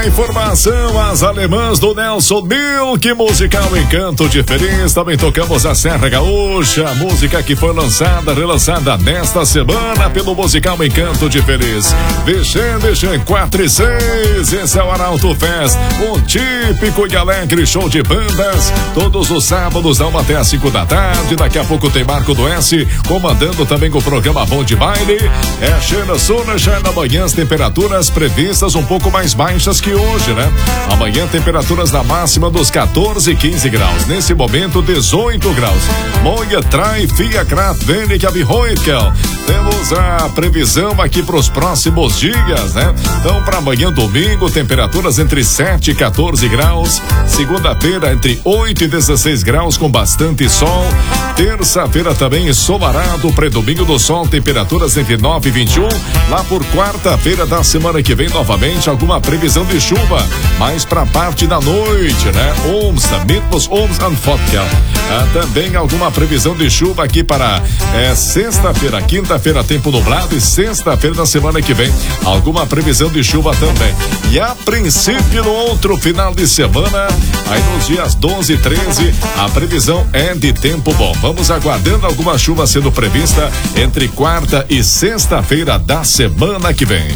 Informação, as alemãs do Nelson Milk, musical Encanto de Feliz. Também tocamos a Serra Gaúcha, a música que foi relançada nesta semana pelo musical Encanto de Feliz. Vexen 4 e 6, esse é o Arauto Fest, um típico e alegre show de bandas, todos os sábados da 1 até as 5 da tarde. Daqui a pouco tem Marco do S, comandando também o programa Bom de Baile. É Xena Sunshine, amanhã as temperaturas previstas um pouco mais baixas que hoje, né? Amanhã temperaturas na máxima dos 14 e 15 graus. Nesse momento, 18 graus. Moia Trai Fia Kraft Venik Abhoitkel. Temos a previsão aqui para os próximos dias, né? Então, para amanhã, domingo, temperaturas entre 7 e 14 graus. Segunda-feira, entre 8 e 16 graus, com bastante sol. Terça-feira também ensolarado, predomínio do sol, temperaturas entre 9 e 21. Lá por quarta-feira da semana que vem, novamente, alguma previsão de chuva, mais pra parte da noite, né? Mittwochs and Fotkel. Também alguma previsão de chuva aqui para sexta-feira, quinta-feira, tempo nublado, e sexta-feira da semana que vem, alguma previsão de chuva também. E a princípio, no outro final de semana, aí nos dias 12 e 13, a previsão é de tempo bom. Vamos aguardando alguma chuva sendo prevista entre quarta e sexta-feira da semana que vem.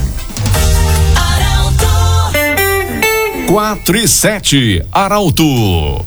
4 e 7, Arauto.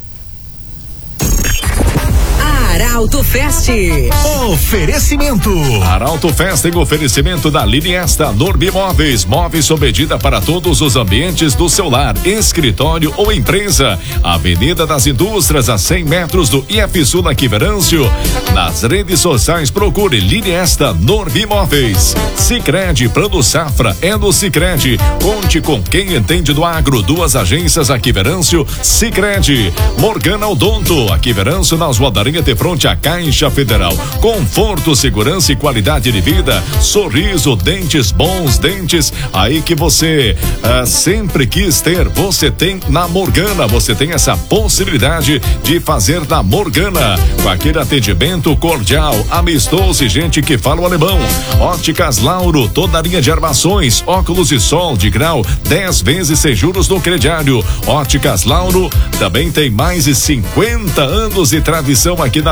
Arauto Fest. Oferecimento. Arauto Fest tem oferecimento da Liniesta Normimóveis. Móveis sob medida para todos os ambientes do seu lar, escritório ou empresa. Avenida das Indústrias, a 100 metros do IF Sul, aqui Verâncio. Nas redes sociais, procure Liniesta Normimóveis. Sicredi, Plano Safra é no Sicredi. Conte com quem entende do agro. 2 agências aqui Verâncio, Sicredi. Morgana Odonto, aqui Verâncio, na Oswaldaria de frente à Caixa Federal. Conforto, segurança e qualidade de vida. Sorriso, dentes bons, dentes aí que você sempre quis ter, você tem na Morgana. Você tem essa possibilidade de fazer na Morgana, com aquele atendimento cordial, amistoso e gente que fala o alemão. Óticas Lauro, toda a linha de armações, óculos de sol de grau, 10 vezes sem juros no crediário. Óticas Lauro também tem mais de 50 anos de tradição aqui na